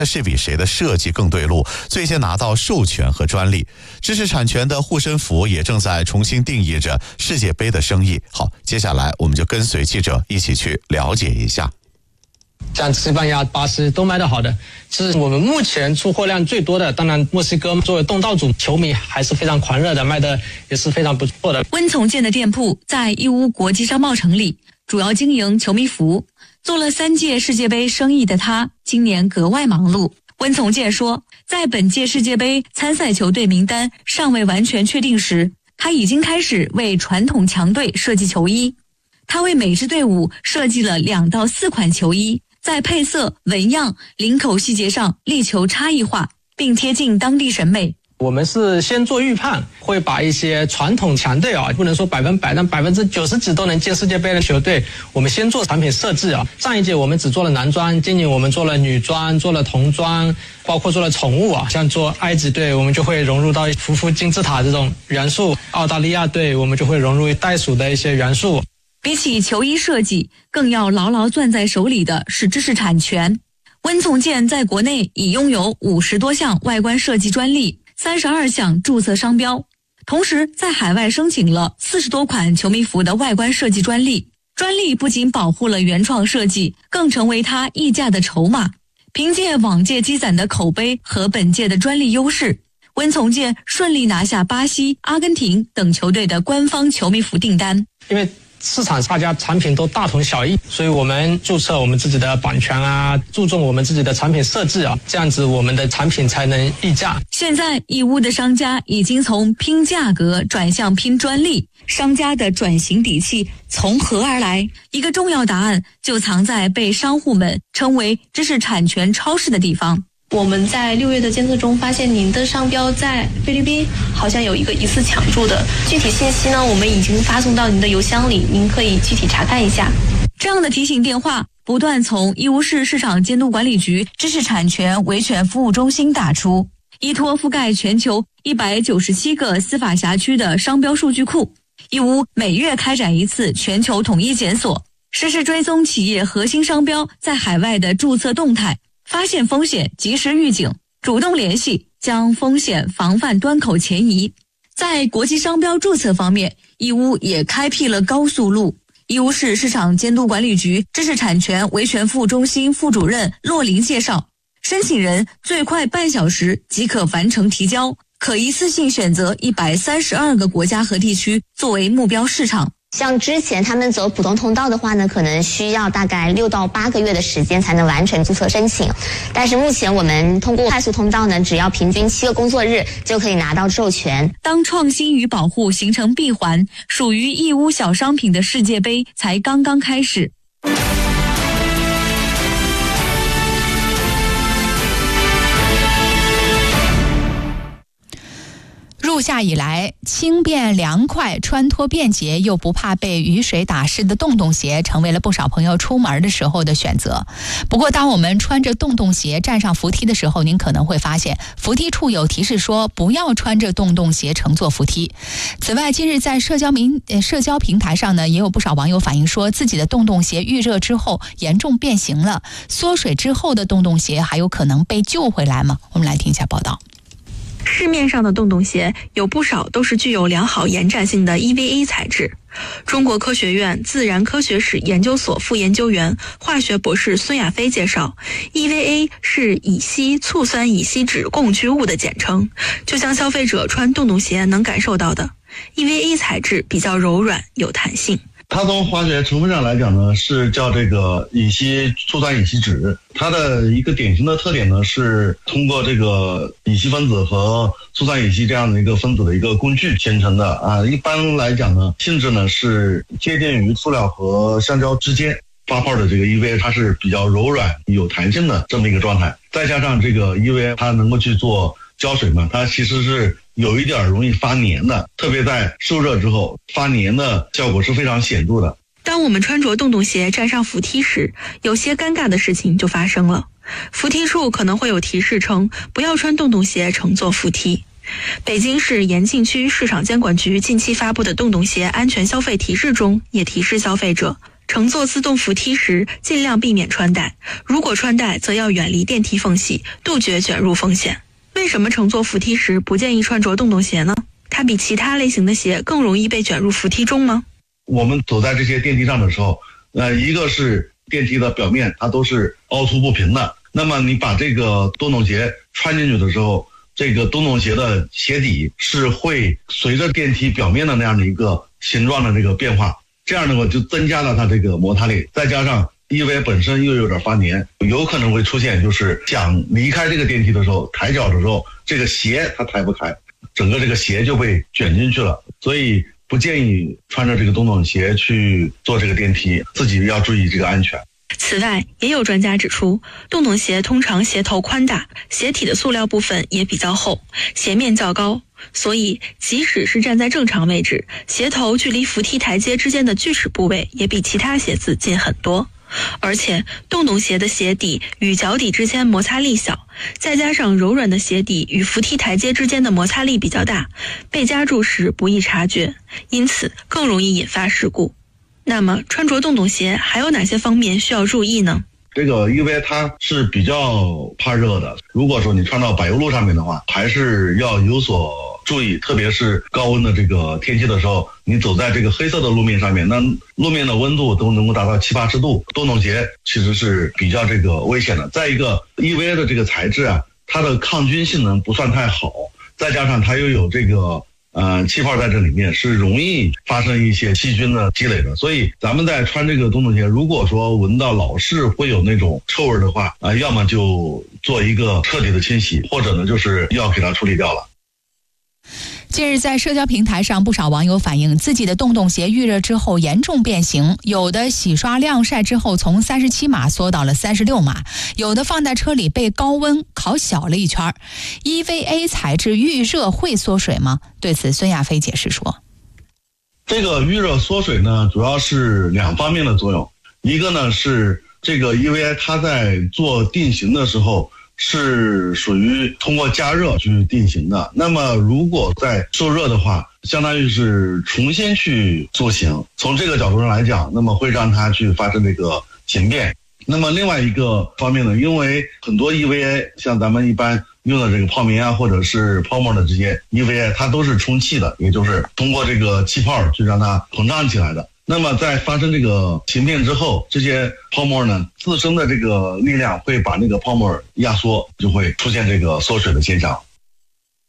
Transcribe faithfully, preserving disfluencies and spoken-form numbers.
是比谁的设计更对路，最先拿到授权和专利。知识产权的护身符也正在重新定义着世界杯的生意。好，接下来我们就跟随记者一起去了解一下。 像西班牙、巴西都卖得好的，是我们目前出货量最多的。当然，墨西哥作为东道主，球迷还是非常狂热的，卖的也是非常不错的。 温从建的店铺在义乌国际商贸城里，主要经营球迷服。做了三届世界杯生意的他，今年格外忙碌。温从建说，在本届世界杯参赛球队名单尚未完全确定时，他已经开始为传统强队设计球衣。他为每支队伍设计了两到四款球衣，在配色、纹样、领口细节上力求差异化，并贴近当地审美。 我们是先做预判，会把一些传统强队啊，不能说百分百，但百分之九十几都能进世界杯的球队，我们先做产品设计啊。上一届我们只做了男装，今年我们做了女装，做了童装，包括做了宠物啊。像做埃及队，我们就会融入到匍匐金字塔这种元素；澳大利亚队，我们就会融入袋鼠的一些元素。 比起球衣设计，更要牢牢攥在手里的是知识产权。温从建在国内已拥有五十多项外观设计专利，三十二项注册商标，同时在海外申请了四十多款球迷服的外观设计专利。专利不仅保护了原创设计，更成为他溢价的筹码。凭借往届积攒的口碑和本届的专利优势，温从建顺利拿下巴西、阿根廷等球队的官方球迷服订单。 因为市场大家产品都大同小异，所以我们注册我们自己的版权啊，注重我们自己的产品设计啊，这样子我们的产品才能溢价。 现在义乌的商家已经从拼价格转向拼专利，商家的转型底气从何而来？一个重要答案就藏在被商户们称为知识产权超市的地方。 我们在六月的监测中发现，您的商标在菲律宾好像有一个疑似抢注的，具体信息呢，我们已经发送到您的邮箱里，您可以具体查看一下。 这样的提醒电话不断从义乌市市场监督管理局知识产权维权服务中心打出，依托覆盖全球一百九十七个司法辖区的商标数据库，义乌每月开展一次全球统一检索，实时追踪企业核心商标在海外的注册动态，发现风险及时预警，主动联系，将风险防范端口前移。在国际商标注册方面，义乌也开辟了高速路。义乌市市场监督管理局知识产权维权服务中心副主任骆林介绍，申请人最快半小时即可完成提交，可一次性选择一百三十二个国家和地区作为目标市场。 像之前他们走普通通道的话呢，可能需要大概六到八个月的时间才能完成注册申请。但是目前我们通过快速通道呢，只要平均七个工作日就可以拿到授权。 当创新与保护形成闭环，属于义乌小商品的世界杯才刚刚开始。 入夏以来，轻便凉快、穿脱便捷又不怕被雨水打湿的洞洞鞋，成为了不少朋友出门的时候的选择。不过，当我们穿着洞洞鞋站上扶梯的时候，您可能会发现，扶梯处有提示说不要穿着洞洞鞋乘坐扶梯。此外，近日在社交民呃社交平台上呢，也有不少网友反映说，自己的洞洞鞋预热之后严重变形了。缩水之后的洞洞鞋还有可能被救回来吗？我们来听一下报道。 市面上的洞洞鞋有不少都是具有良好延展性的 E V A 材质。中国科学院自然科学史研究所副研究员、化学博士孙亚飞介绍 ，E V A 是乙烯醋酸乙烯酯共聚物的简称，就像消费者穿洞洞鞋能感受到的 ，E V A 材质比较柔软有弹性。 它从化学成分上来讲呢，是叫这个乙烯醋酸乙烯酯。它的一个典型的特点呢，是通过这个乙烯分子和醋酸乙烯这样的一个分子的一个共聚形成的啊。一般来讲呢，性质呢是接近于塑料和橡胶之间。发泡的这个 E V A 它是比较柔软有弹性的这么一个状态，再加上这个 E V A 它能够去做胶水嘛，它其实是有一点容易发黏的，特别在受热之后，发黏的效果是非常显著的。 当我们穿着洞洞鞋站上扶梯时，有些尴尬的事情就发生了。扶梯处可能会有提示称不要穿洞洞鞋乘坐扶梯。北京市延庆区市场监管局近期发布的洞洞鞋安全消费提示中也提示消费者， 乘坐自动扶梯时尽量避免穿戴，如果穿戴则要远离电梯缝隙，杜绝卷入风险。为什么乘坐扶梯时不建议穿着洞洞鞋呢？它比其他类型的鞋更容易被卷入扶梯中吗？ 我们走在这些电梯上的时候，呃，一个是电梯的表面它都是凹凸不平的，那么你把这个洞洞鞋穿进去的时候，这个洞洞鞋的鞋底是会随着电梯表面的那样的一个形状的这个变化，这样的话就增加了它这个摩擦力，再加上因为本身又有点发黏，有可能会出现就是想离开这个电梯的时候，抬脚的时候，这个鞋它抬不开，整个这个鞋就被卷进去了，所以不建议穿着这个洞洞鞋去坐这个电梯，自己要注意这个安全。 此外，也有专家指出，洞洞鞋通常鞋头宽大，鞋体的塑料部分也比较厚，鞋面较高，所以即使是站在正常位置，鞋头距离扶梯台阶之间的锯齿部位也比其他鞋子近很多。而且洞洞鞋的鞋底与脚底之间摩擦力小，再加上柔软的鞋底与扶梯台阶之间的摩擦力比较大，被夹住时不易察觉，因此更容易引发事故。那么穿着洞洞鞋还有哪些方面需要注意呢？ 这个因为它是比较怕热的，如果说你穿到柏油路上面的话，还是要有所注意，特别是高温的这个天气的时候，你走在这个黑色的路面上面，那路面的温度都能够达到七八十度，洞洞鞋其实是比较这个危险的。再一个 E V A 的这个材质啊，它的抗菌性能不算太好，再加上它又有这个呃，气泡在这里面，是容易发生一些细菌的积累的，所以咱们在穿这个洞洞鞋，如果说闻到老是会有那种臭味的话，啊、呃，要么就做一个彻底的清洗，或者呢就是要给它处理掉了。 近日，在社交平台上，不少网友反映自己的洞洞鞋预热之后严重变形，有的洗刷晾晒之后从三十七码缩到了三十六码，有的放在车里被高温烤小了一圈。E V A 材质预热会缩水吗？对此，孙亚飞解释说， 这个预热缩水呢，主要是两方面的作用，一个呢是这个 E V A 它在做定型的时候是属于通过加热去定型的，那么如果在受热的话，相当于是重新去塑形，从这个角度上来讲，那么会让它去发生这个形变。那么另外一个方面呢，因为很多 E V A 像咱们一般用的这个泡棉啊，或者是泡沫的这些 E V A， 它都是充气的，也就是通过这个气泡去让它膨胀起来的。那么在发生这个形变之后，这些泡沫呢自身的这个力量会把那个泡沫压缩，就会出现这个缩水的现象。